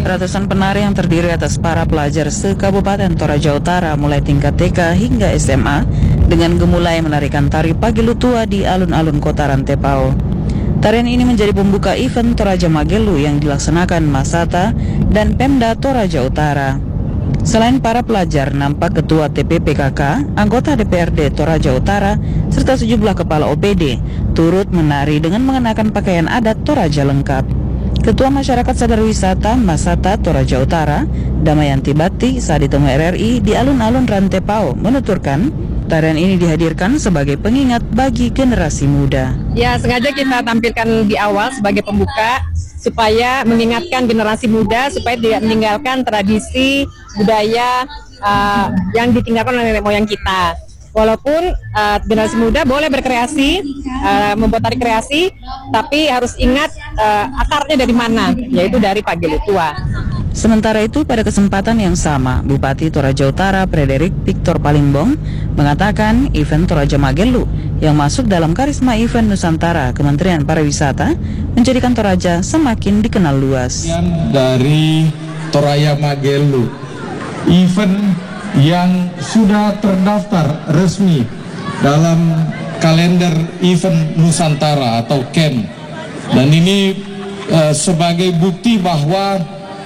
Ratusan penari yang terdiri atas para pelajar se-Kabupaten Toraja Utara mulai tingkat TK hingga SMA dengan gemulai menarikan tari Pagelutua di alun-alun kota Rantepao. Tarian ini menjadi pembuka event Toraja Magelu yang dilaksanakan Masata dan Pemda Toraja Utara. Selain para pelajar, nampak Ketua TPPKK, anggota DPRD Toraja Utara, serta sejumlah kepala OPD turut menari dengan mengenakan pakaian adat Toraja lengkap. Ketua Masyarakat Sadar Wisata Masata Toraja Utara, Damayanti Bati, saat ditemui RRI di alun-alun Rantepao, menuturkan tarian ini dihadirkan sebagai pengingat bagi generasi muda. Ya, sengaja kita tampilkan di awal sebagai pembuka supaya mengingatkan generasi muda supaya tidak meninggalkan tradisi budaya yang ditinggalkan oleh nenek moyang kita. Walaupun generasi muda boleh berkreasi, membuat tari kreasi, tapi harus ingat akarnya dari mana, yaitu dari Pagelutua. Sementara itu, pada kesempatan yang sama, Bupati Toraja Utara Frederick Victor Palimbong mengatakan event Toraja Magelu yang masuk dalam karisma event Nusantara Kementerian Pariwisata menjadikan Toraja semakin dikenal luas. Dari Toraja Magelu, event yang sudah terdaftar resmi dalam kalender event Nusantara atau KEN, dan ini sebagai bukti bahwa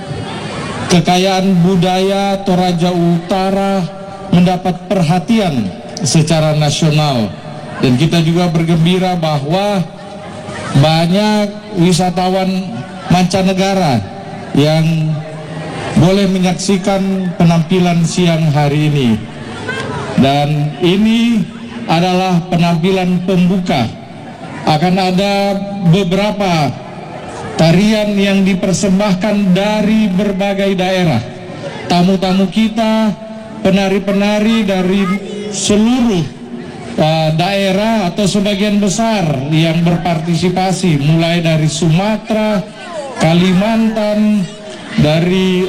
kekayaan budaya Toraja Utara mendapat perhatian secara nasional, dan kita juga bergembira bahwa banyak wisatawan mancanegara yang boleh menyaksikan penampilan siang hari ini. Dan ini adalah penampilan pembuka. Akan ada beberapa tarian yang dipersembahkan dari berbagai daerah. Tamu-tamu kita, penari-penari dari seluruh daerah atau sebagian besar yang berpartisipasi, mulai dari Sumatera, Kalimantan, dari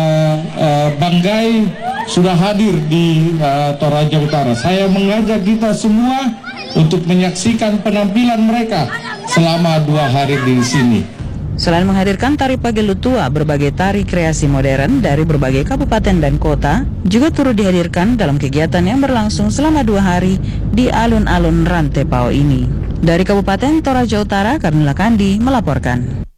Banggai sudah hadir di Toraja Utara. Saya mengajak kita semua untuk menyaksikan penampilan mereka selama 2 hari di sini. Selain menghadirkan tari Pagelutua, berbagai tari kreasi modern dari berbagai kabupaten dan kota juga turut dihadirkan dalam kegiatan yang berlangsung selama 2 hari di alun-alun Rantepao ini. Dari Kabupaten Toraja Utara, Karnila Kandi melaporkan.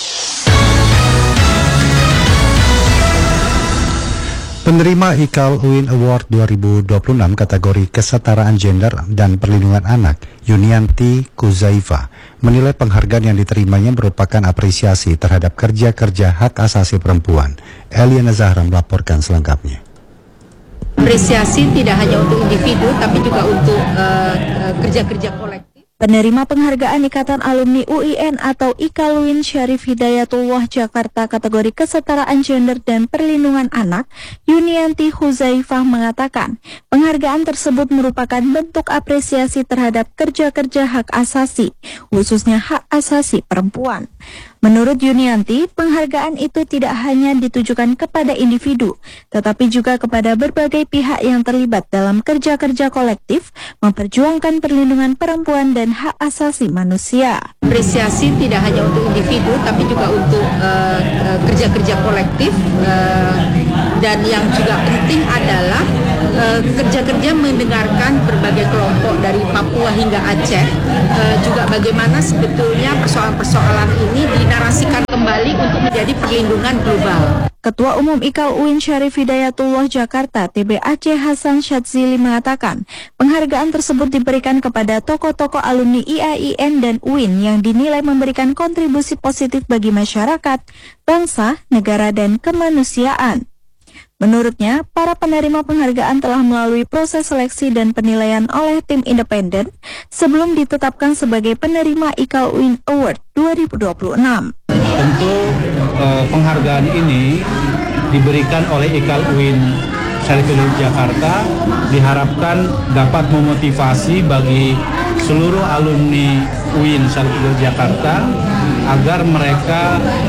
Penerima IKAL UIN Award 2026 kategori kesetaraan gender dan perlindungan anak, Yunianti Kuzaifa, menilai penghargaan yang diterimanya merupakan apresiasi terhadap kerja-kerja hak asasi perempuan. Eliana Zahra melaporkan selengkapnya. Apresiasi tidak hanya untuk individu, tapi juga untuk kerja-kerja kolektif. Penerima penghargaan Ikatan Alumni UIN atau IKAL UIN Syarif Hidayatullah Jakarta kategori kesetaraan gender dan perlindungan anak, Yunianti Huzaifah mengatakan, penghargaan tersebut merupakan bentuk apresiasi terhadap kerja-kerja hak asasi, khususnya hak asasi perempuan. Menurut Yunianti, penghargaan itu tidak hanya ditujukan kepada individu, tetapi juga kepada berbagai pihak yang terlibat dalam kerja-kerja kolektif, memperjuangkan perlindungan perempuan dan hak asasi manusia. Apresiasi tidak hanya untuk individu, tapi juga untuk kerja-kerja kolektif, dan yang juga penting adalah kerja-kerja mendengarkan berbagai kelompok dari Papua hingga Aceh, juga bagaimana sebetulnya persoalan-persoalan ini dinarasikan kembali untuk menjadi perlindungan global. Ketua Umum IKAL UIN Syarif Hidayatullah Jakarta TB Aceh Hasan Syadzili mengatakan, penghargaan tersebut diberikan kepada tokoh-tokoh alumni IAIN dan UIN yang dinilai memberikan kontribusi positif bagi masyarakat, bangsa, negara, dan kemanusiaan. Menurutnya, para penerima penghargaan telah melalui proses seleksi dan penilaian oleh tim independen sebelum ditetapkan sebagai penerima IKAL UIN Award 2026. Tentu penghargaan ini diberikan oleh IKAL UIN Syarif Hidayatullah Jakarta diharapkan dapat memotivasi bagi seluruh alumni UIN Syarif Hidayatullah Jakarta agar mereka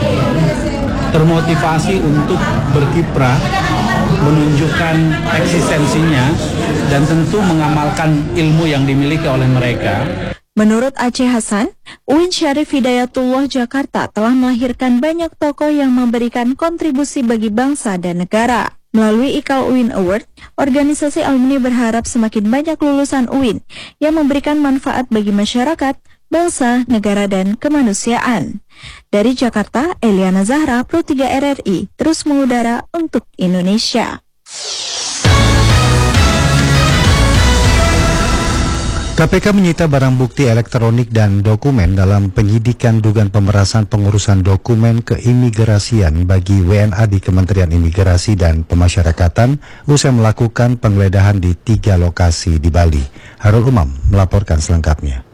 termotivasi untuk berkiprah, menunjukkan eksistensinya, dan tentu mengamalkan ilmu yang dimiliki oleh mereka. Menurut Aceh Hasan, UIN Syarif Hidayatullah Jakarta telah melahirkan banyak tokoh yang memberikan kontribusi bagi bangsa dan negara. Melalui IKAL UIN Award, organisasi alumni berharap semakin banyak lulusan UIN yang memberikan manfaat bagi masyarakat, bangsa, negara, dan kemanusiaan. Dari Jakarta, Eliana Zahra, Pro 3 RRI, terus mengudara untuk Indonesia. KPK menyita barang bukti elektronik dan dokumen dalam penyidikan dugaan pemerasan pengurusan dokumen keimigrasian bagi WNA di Kementerian Imigrasi dan Pemasyarakatan usai melakukan penggeledahan di 3 lokasi di Bali. Harul Umam melaporkan selengkapnya.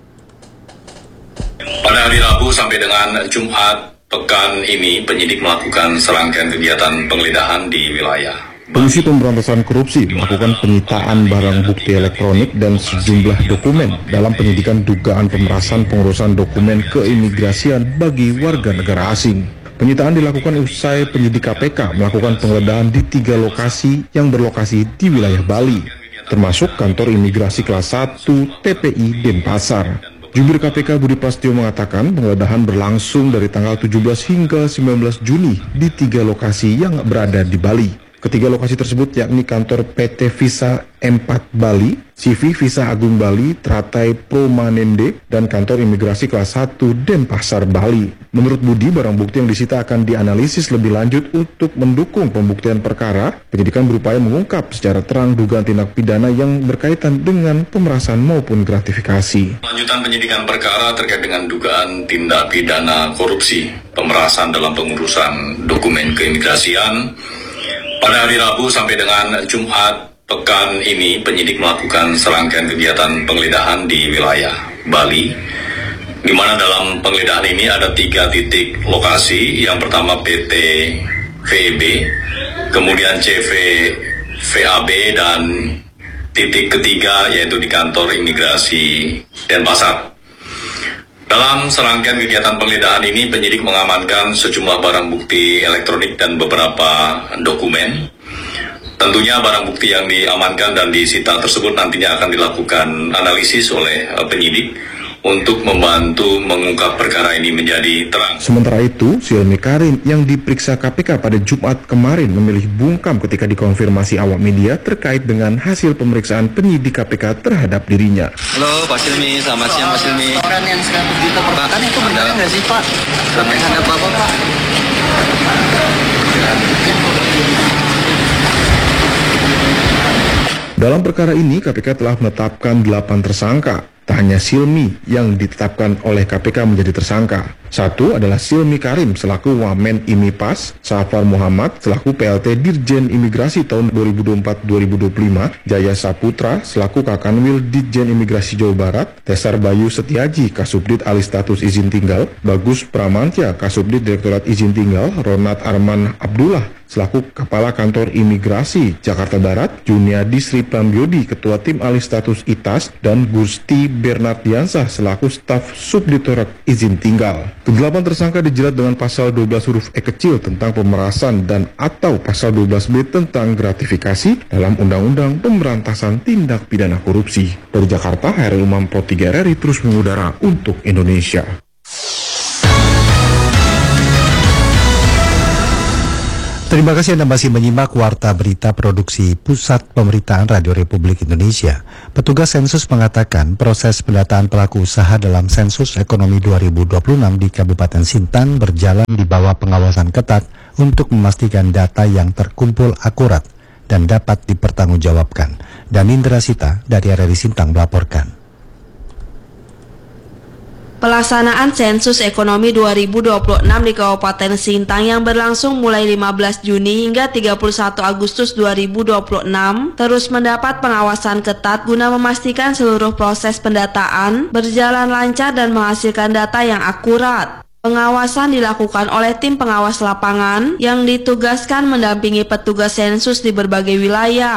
Pada hari Rabu sampai dengan Jumat pekan ini, penyidik melakukan serangkaian kegiatan penggeledahan di wilayah. Komisi Pemberantasan Korupsi melakukan penyitaan barang bukti elektronik dan sejumlah dokumen dalam penyidikan dugaan pemerasan pengurusan dokumen keimigrasian bagi warga negara asing. Penyitaan dilakukan usai penyidik KPK melakukan penggeledahan di 3 lokasi yang berlokasi di wilayah Bali, termasuk kantor imigrasi kelas 1 TPI Denpasar. Jubir KPK Budi Prasetyo mengatakan penggeledahan berlangsung dari tanggal 17 hingga 19 Juni di 3 lokasi yang berada di Bali. Ketiga lokasi tersebut yakni kantor PT Visa M4 Bali, CV Visa Agung Bali, Teratai Promanende, dan kantor imigrasi kelas 1 Denpasar Bali. Menurut Budi, barang bukti yang disita akan dianalisis lebih lanjut untuk mendukung pembuktian perkara. Penyidikan berupaya mengungkap secara terang dugaan tindak pidana yang berkaitan dengan pemerasan maupun gratifikasi. Lanjutan penyidikan perkara terkait dengan dugaan tindak pidana korupsi, pemerasan dalam pengurusan dokumen keimigrasian. Pada hari Rabu sampai dengan Jumat pekan ini, penyidik melakukan serangkaian kegiatan penggeledahan di wilayah Bali, di mana dalam penggeledahan ini ada 3 titik lokasi. Yang pertama PT VEB, kemudian CV VAB, dan titik ketiga yaitu di kantor imigrasi Denpasar. Dalam serangkaian kegiatan penggeledahan ini, penyidik mengamankan sejumlah barang bukti elektronik dan beberapa dokumen. Tentunya barang bukti yang diamankan dan disita tersebut nantinya akan dilakukan analisis oleh penyidik untuk membantu mengungkap perkara ini menjadi terang. Sementara itu, Silmi Karim yang diperiksa KPK pada Jumat kemarin memilih bungkam ketika dikonfirmasi awak media terkait dengan hasil pemeriksaan penyidik KPK terhadap dirinya. Halo Pak Silmi, selamat siang Pak Silmi. Orang yang 100 juta per bulan itu benar nggak sih Pak? Ada apa-apa Pak? Dalam perkara ini, KPK telah menetapkan 8 tersangka. Tak hanya Silmi yang ditetapkan oleh KPK menjadi tersangka. 1 adalah Silmi Karim selaku Wamen IMIPAS, Safar Muhammad selaku PLT Dirjen Imigrasi tahun 2024-2025, Jaya Saputra selaku Kakanwil Ditjen Imigrasi Jawa Barat, Tesar Bayu Setiaji Kasubdit Alih Status Izin Tinggal, Bagus Pramantya Kasubdit Direktorat Izin Tinggal, Ronat Arman Abdullah selaku Kepala Kantor Imigrasi Jakarta Barat, Juniadi Sri Prambiodi Ketua Tim Alih Status ITAS, dan Gusti Bernardiansah selaku Staf Subdirektorat Izin Tinggal. Kedelapan tersangka dijerat dengan pasal 12 huruf E kecil tentang pemerasan dan atau pasal 12B tentang gratifikasi dalam Undang-Undang Pemberantasan Tindak Pidana Korupsi. Dari Jakarta, Harul Umam, Pro 3 RRI terus mengudara untuk Indonesia. Terima kasih Anda masih menyimak Warta Berita Produksi Pusat Pemberitaan Radio Republik Indonesia. Petugas sensus mengatakan proses pendataan pelaku usaha dalam sensus ekonomi 2026 di Kabupaten Sintang berjalan di bawah pengawasan ketat untuk memastikan data yang terkumpul akurat dan dapat dipertanggungjawabkan. Dan Indra Sita dari RRI Sintang melaporkan. Pelaksanaan sensus ekonomi 2026 di Kabupaten Sintang yang berlangsung mulai 15 Juni hingga 31 Agustus 2026 terus mendapat pengawasan ketat guna memastikan seluruh proses pendataan berjalan lancar dan menghasilkan data yang akurat. Pengawasan dilakukan oleh tim pengawas lapangan yang ditugaskan mendampingi petugas sensus di berbagai wilayah.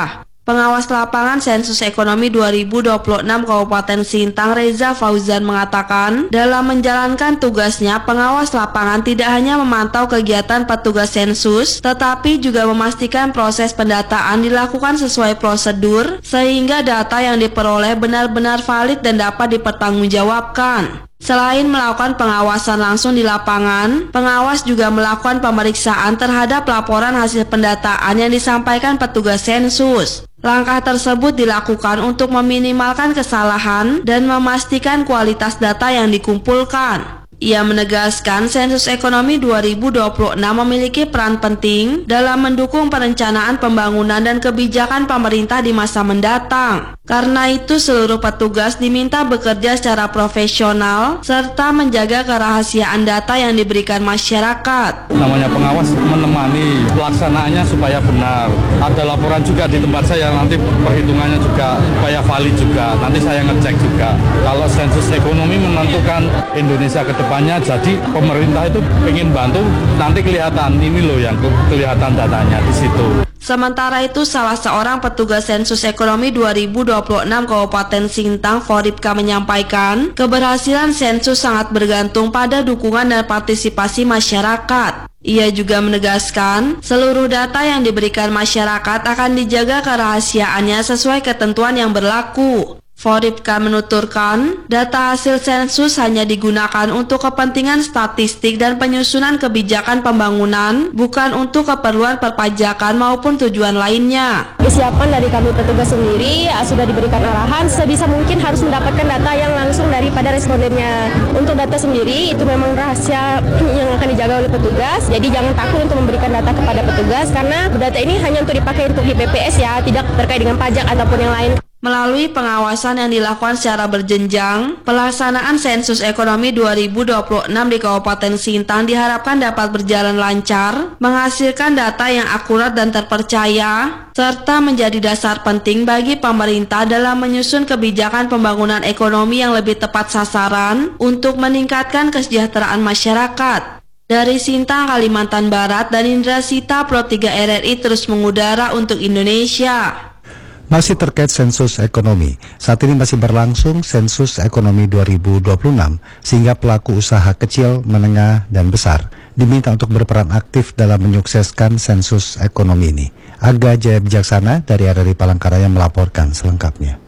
Pengawas lapangan Sensus Ekonomi 2026 Kabupaten Sintang Reza Fauzan mengatakan, dalam menjalankan tugasnya, pengawas lapangan tidak hanya memantau kegiatan petugas sensus, tetapi juga memastikan proses pendataan dilakukan sesuai prosedur, sehingga data yang diperoleh benar-benar valid dan dapat dipertanggungjawabkan. Selain melakukan pengawasan langsung di lapangan, pengawas juga melakukan pemeriksaan terhadap laporan hasil pendataan yang disampaikan petugas sensus. Langkah tersebut dilakukan untuk meminimalkan kesalahan dan memastikan kualitas data yang dikumpulkan. Ia menegaskan Sensus Ekonomi 2026 memiliki peran penting dalam mendukung perencanaan pembangunan dan kebijakan pemerintah di masa mendatang. Karena itu seluruh petugas diminta bekerja secara profesional serta menjaga kerahasiaan data yang diberikan masyarakat. Namanya pengawas menemani pelaksanaannya supaya benar. Ada laporan juga di tempat saya, nanti perhitungannya juga supaya valid juga. Nanti saya ngecek juga. Kalau Sensus Ekonomi menentukan Indonesia ke depannya, jadi pemerintah itu ingin bantu, nanti kelihatan ini loh yang kelihatan datanya di situ. Sementara itu, salah seorang petugas Sensus Ekonomi 2026 Kabupaten Sintang, Foripka, menyampaikan keberhasilan sensus sangat bergantung pada dukungan dan partisipasi masyarakat. Ia juga menegaskan seluruh data yang diberikan masyarakat akan dijaga kerahasiaannya sesuai ketentuan yang berlaku. Foripka menuturkan, data hasil sensus hanya digunakan untuk kepentingan statistik dan penyusunan kebijakan pembangunan, bukan untuk keperluan perpajakan maupun tujuan lainnya. Kesiapan dari kami petugas sendiri sudah diberikan arahan sebisa mungkin harus mendapatkan data yang langsung daripada respondennya. Untuk data sendiri itu memang rahasia yang akan dijaga oleh petugas, jadi jangan takut untuk memberikan data kepada petugas karena data ini hanya untuk dipakai untuk di BPS ya, tidak terkait dengan pajak ataupun yang lain. Melalui pengawasan yang dilakukan secara berjenjang, pelaksanaan Sensus Ekonomi 2026 di Kabupaten Sintang diharapkan dapat berjalan lancar, menghasilkan data yang akurat dan terpercaya, serta menjadi dasar penting bagi pemerintah dalam menyusun kebijakan pembangunan ekonomi yang lebih tepat sasaran untuk meningkatkan kesejahteraan masyarakat. Dari Sintang, Kalimantan Barat, dan Indra Sita, Pro 3 RRI terus mengudara untuk Indonesia. Masih terkait sensus ekonomi, saat ini masih berlangsung sensus ekonomi 2026, sehingga pelaku usaha kecil, menengah, dan besar diminta untuk berperan aktif dalam menyukseskan sensus ekonomi ini. Aga Jaya Bijaksana dari RRI Palangkaraya melaporkan selengkapnya.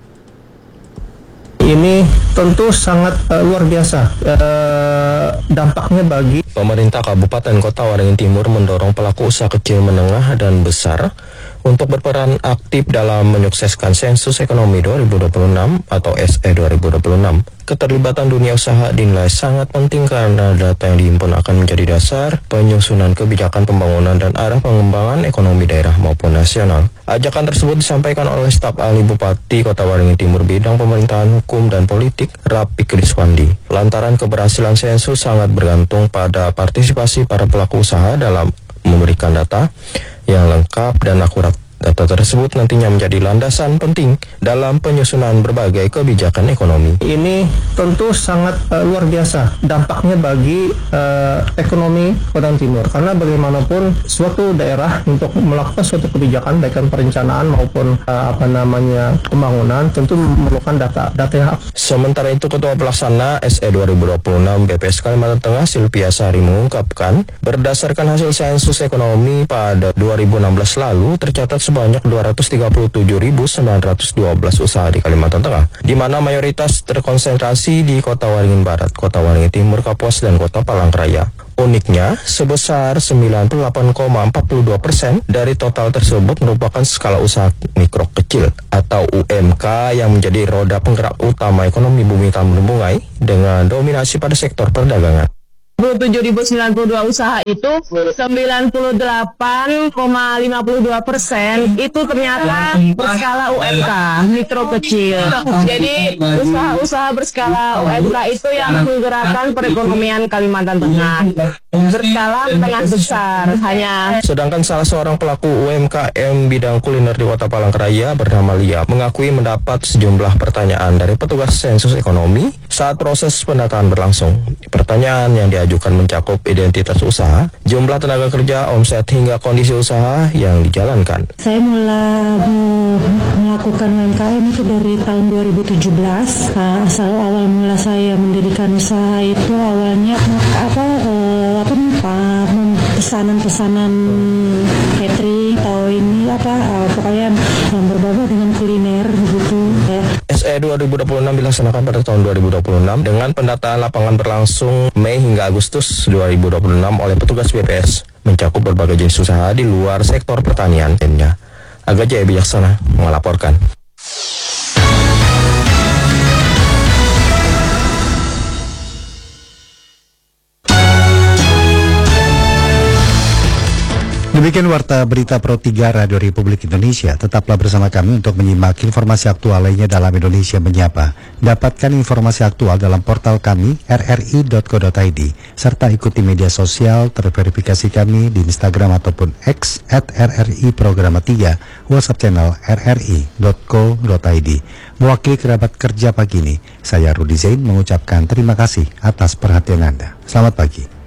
Ini tentu sangat luar biasa dampaknya bagi pemerintah Kabupaten Kota Waringin Timur mendorong pelaku usaha kecil, menengah, dan besar untuk berperan aktif dalam menyukseskan Sensus Ekonomi 2026 atau SE 2026. Keterlibatan dunia usaha dinilai sangat penting karena data yang dihimpun akan menjadi dasar penyusunan kebijakan pembangunan dan arah pengembangan ekonomi daerah maupun nasional. Ajakan tersebut disampaikan oleh staf ahli Bupati Kota Waringin Timur bidang pemerintahan hukum dan politik, Rapi Kriswandi. Lantaran keberhasilan sensus sangat bergantung pada partisipasi para pelaku usaha dalam memberikan data yang lengkap dan akurat. Data tersebut nantinya menjadi landasan penting dalam penyusunan berbagai kebijakan ekonomi. Ini tentu sangat luar biasa dampaknya bagi ekonomi Kota Timur, karena bagaimanapun suatu daerah untuk melakukan suatu kebijakan baik perencanaan maupun pembangunan tentu memerlukan data yang akurat. Sementara itu, Ketua Pelaksana SE 2026 BPS Kalimantan Tengah Silvia Sari mengungkapkan, berdasarkan hasil sensus ekonomi pada 2016 lalu tercatat sebanyak 237.912 usaha di Kalimantan Tengah, di mana mayoritas terkonsentrasi di Kota Waringin Barat, Kota Waringin Timur, Kapuas, dan Kota Palangkaraya. Uniknya, sebesar 98,42% dari total tersebut merupakan skala usaha mikro kecil atau UMK yang menjadi roda penggerak utama ekonomi Bumi Tambun Bungai dengan dominasi pada sektor perdagangan. 27.092 usaha itu 98,52% itu ternyata berskala UMK, mikro kecil. Jadi usaha-usaha berskala UMK itu yang menggerakkan perekonomian Kalimantan Tengah. berskala menengah besar hanya. Sedangkan salah seorang pelaku UMKM bidang kuliner di Kota Palangkaraya bernama Lia mengakui mendapat sejumlah pertanyaan dari petugas sensus ekonomi saat proses pendataan berlangsung. Pertanyaan yang diajukan mencakup identitas usaha, jumlah tenaga kerja, omset hingga kondisi usaha yang dijalankan. Saya mulai melakukan UMKM itu dari tahun 2017. Asal awal mula saya mendirikan usaha itu awalnya pesanan-pesanan catering atau ini pokoknya yang berbau dengan kuliner begitu ya. SE 2026 dilaksanakan pada tahun 2026 dengan pendataan lapangan berlangsung Mei hingga Agustus 2026 oleh petugas BPS mencakup berbagai jenis usaha di luar sektor pertanian. Aga Jaya Bijaksana melaporkan. Demikian Warta Berita Pro 3 Radio Republik Indonesia. Tetaplah bersama kami untuk menyimak informasi aktual lainnya dalam Indonesia Menyapa. Dapatkan informasi aktual dalam portal kami rri.co.id serta ikuti media sosial terverifikasi kami di Instagram ataupun X @RRI Programa 3, WhatsApp channel rri.co.id. Mewakili kerabat kerja pagi ini, saya Rudi Zain mengucapkan terima kasih atas perhatian Anda. Selamat pagi.